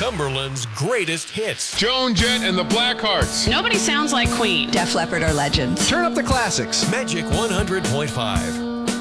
Cumberland's greatest hits. Joan Jett and the Blackhearts. Nobody sounds like Queen. Def Leppard are legends. Turn up the classics. Magic 100.5.